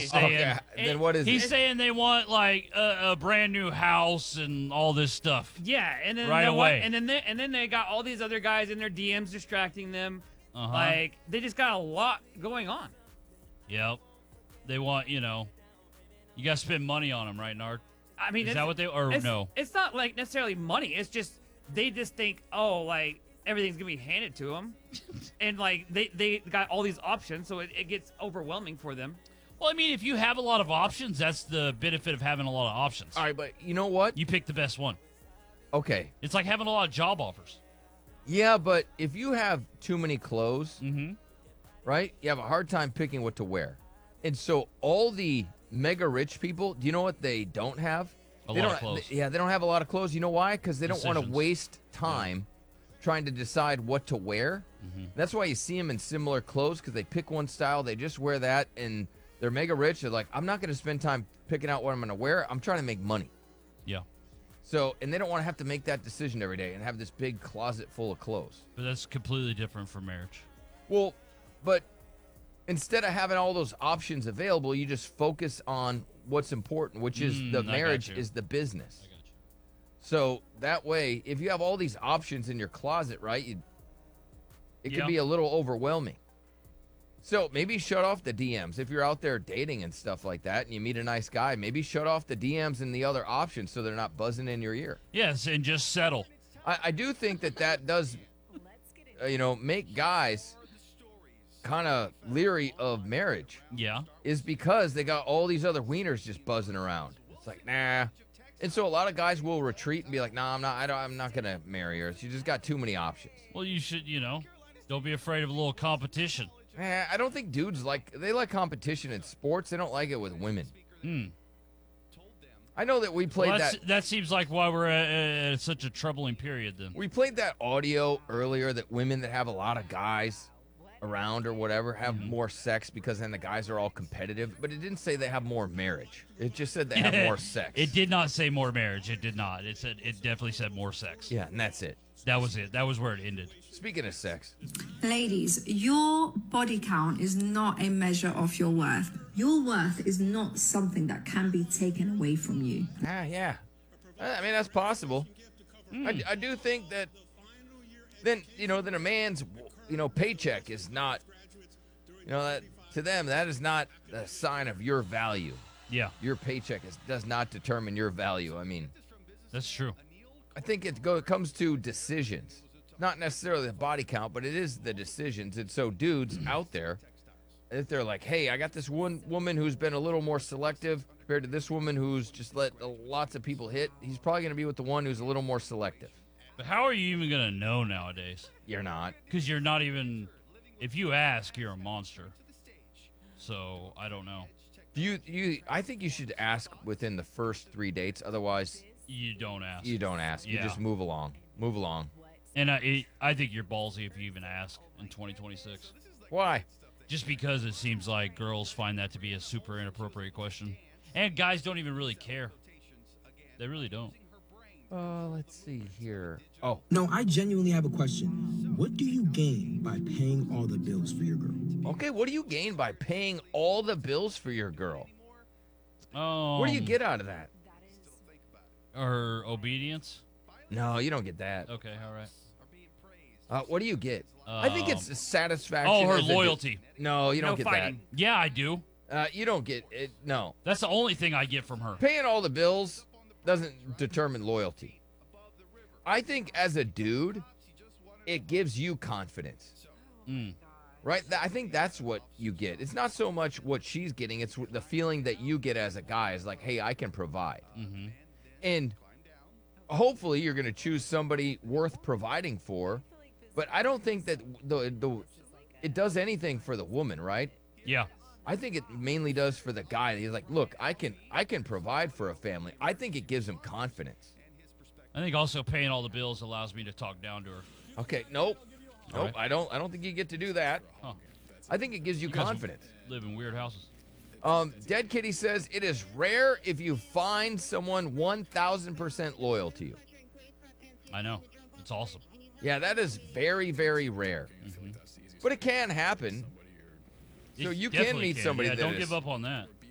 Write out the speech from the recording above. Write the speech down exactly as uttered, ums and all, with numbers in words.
he's saying. Okay, then what is He's it? saying they want like a, a brand new house and all this stuff. Yeah, and then Right they want- away. and then they, and then they got all these other guys in their D Ms distracting them. Uh-huh. Like they just got a lot going on. Yep. They want, you know, you got to spend money on them, right, Nard? I mean, Is it's, that what they or it's, no? It's not like necessarily money. It's just they just think, oh, like everything's gonna be handed to them, and like they they got all these options, so it, it gets overwhelming for them. Well, I mean, if you have a lot of options, that's the benefit of having a lot of options. All right, but you know what? You pick the best one. Okay. It's like having a lot of job offers. Yeah, but if you have too many clothes, Mm-hmm. right, you have a hard time picking what to wear. And so all the mega rich people, do you know what they don't have? A they lot don't, of clothes. Yeah, they don't have a lot of clothes. You know why? Because they don't want to Decisions. waste time trying to decide what to wear. Mm-hmm. That's why you see them in similar clothes because they pick one style, they just wear that, and they're mega rich. They're like, I'm not going to spend time picking out what I'm going to wear. I'm trying to make money. Yeah. So, and they don't want to have to make that decision every day and have this big closet full of clothes. But that's completely different from marriage. Well, but instead of having all those options available, you just focus on what's important, which is Mm, the I got marriage you. is the business. I got you. So that way, if you have all these options in your closet, right, you, it Yeah. can be a little overwhelming. So maybe shut off the D Ms. If you're out there dating and stuff like that and you meet a nice guy, maybe shut off the D Ms and the other options so they're not buzzing in your ear. Yes, and just settle. I, I do think that that does, uh, you know, make guys kind of leery of marriage. Yeah. Is because they got all these other wieners just buzzing around. It's like, nah. And so a lot of guys will retreat and be like, nah, I'm not, I don't, I'm not gonna marry her. She just got too many options. Well, you should, you know, don't be afraid of a little competition. Eh, I don't think dudes like, they like competition in sports. They don't like it with women. Hmm. I know that we played Well, that. that's, that seems like why we're at, at such a troubling period then. We played that audio earlier that women that have a lot of guys around or whatever have Mm-hmm. more sex because then the guys are all competitive. But it didn't say they have more marriage. It just said they have more sex. It did not say more marriage. It did not. It said it definitely said more sex. Yeah, and that's it. That was it. That was where it ended. Speaking of sex, Ladies, your body count is not a measure of your worth. Your worth is not something that can be taken away from you. ah, yeah. I mean, that's possible. I, I do think that then, you know, then a man's, you know, paycheck is not, you know, that to them, that is not a sign of your value. Yeah, Your paycheck is, does not determine your value. I mean, that's true. I think it, go, it comes to decisions, not necessarily the body count, but it is the decisions. And so dudes out there, if they're like, hey, I got this one woman who's been a little more selective compared to this woman who's just let lots of people hit, he's probably going to be with the one who's a little more selective. But how are you even going to know nowadays? You're not. Because you're not even, if you ask, you're a monster. So, I don't know. Do you, you, I think you should ask within the first three dates. Otherwise, You don't ask. you don't ask. You Yeah. just move along. Move along. And I, it, I think you're ballsy if you even ask in twenty twenty-six. Why? Just because it seems like girls find that to be a super inappropriate question. And guys don't even really care. They really don't. Uh, let's see here. Oh, No, I genuinely have a question. What do you gain by paying all the bills for your girl? okay. What do you gain by paying all the bills for your girl? Oh. What do you get out of that? Her obedience? No, you don't get that. Okay, all right. Uh, what do you get? I think it's a satisfaction. Oh, her as a du- loyalty. no, you don't No get fighting. Yeah, I do. that. Uh, you don't get it. No, That's the only thing I get from her. paying all the bills doesn't determine loyalty. I think as a dude, it gives you confidence. Mm. Right? Th- I think that's what you get. It's not so much what she's getting, it's the feeling that you get as a guy is like, hey, I can provide. Mm-hmm. And hopefully you're going to choose somebody worth providing for. But I don't think that the, the it does anything for the woman, right? Yeah. I think it mainly does for the guy. He's like, look, I can I can provide for a family. I think it gives him confidence. I think also paying all the bills allows me to talk down to her. Okay, nope. All Nope, right. I don't I don't think you get to do that. Huh. I think it gives you, You guys confidence. Live in weird houses. Um, Dead Kitty says it is rare if you find someone one thousand percent loyal to you. I know. It's awesome. Yeah, that is very, very rare. Mm-hmm. But it can happen. So It you can definitely meet somebody Yeah, that don't is- give up on that.